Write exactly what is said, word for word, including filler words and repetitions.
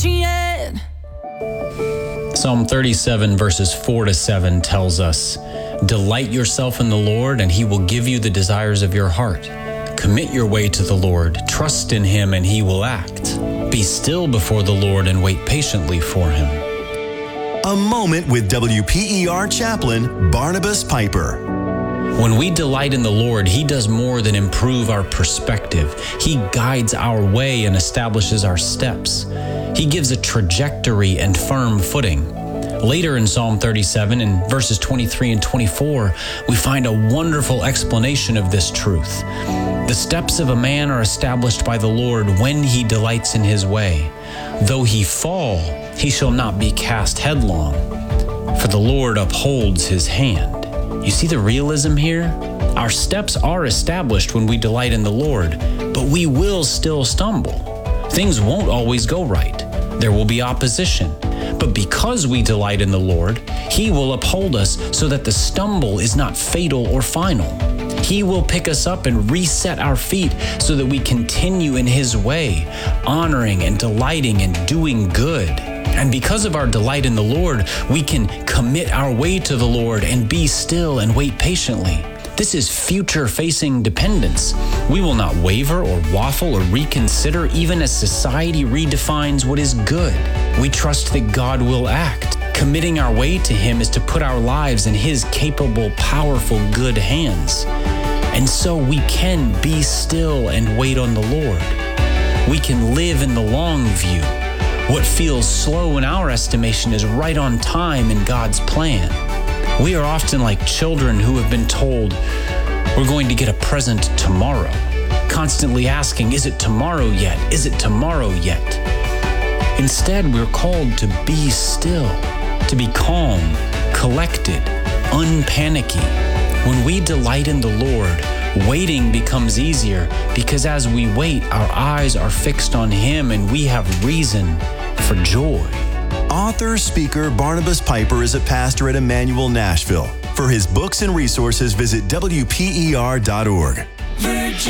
salvation yet. Psalm thirty-seven verses four to seven tells us, "Delight yourself in the Lord, and he will give you the desires of your heart. Commit your way to the Lord, trust in him, and he will act. Be still before the Lord and wait patiently for him." A moment with W P E R chaplain Barnabas Piper. When we delight in the Lord, he does more than improve our perspective. He guides our way and establishes our steps. He gives a trajectory and firm footing. Later in Psalm thirty-seven, in verses twenty-three and twenty-four, we find a wonderful explanation of this truth. The steps of a man are established by the Lord when he delights in his way. Though he fall, he shall not be cast headlong, for the Lord upholds his hand. You see the realism here? Our steps are established when we delight in the Lord, but we will still stumble. Things won't always go right. There will be opposition. But because we delight in the Lord, he will uphold us so that the stumble is not fatal or final. He will pick us up and reset our feet so that we continue in his way, honoring and delighting and doing good. And because of our delight in the Lord, we can commit our way to the Lord and be still and wait patiently. This is future-facing dependence. We will not waver or waffle or reconsider even as society redefines what is good. We trust that God will act. Committing our way to him is to put our lives in his capable, powerful, good hands. And so we can be still and wait on the Lord. We can live in the long view. What feels slow in our estimation is right on time in God's plan. We are often like children who have been told, "We're going to get a present tomorrow," constantly asking, "Is it tomorrow yet? Is it tomorrow yet?" Instead, we're called to be still, to be calm, collected, unpanicky. When we delight in the Lord, waiting becomes easier because as we wait, our eyes are fixed on him and we have reason for joy. Author, speaker Barnabas Piper is a pastor at Emmanuel Nashville. For his books and resources, visit W P E R dot org. Virginia.